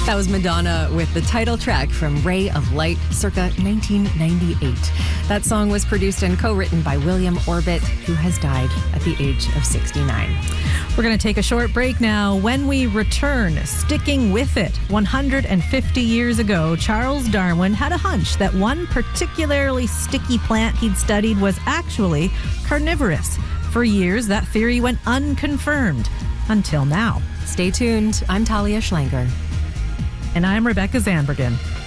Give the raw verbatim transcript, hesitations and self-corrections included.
That was Madonna with the title track from Ray of Light, circa nineteen ninety-eight. That song was produced and co-written by William Orbit, who has died at the age of sixty-nine. We're going to take a short break now. When we return, sticking with it. one hundred fifty years ago, Charles Darwin had a hunch that one particularly sticky plant he'd studied was actually carnivorous. For years, that theory went unconfirmed. Until now. Stay tuned. I'm Talia Schlanger. And I'm Rebecca Zandbergen.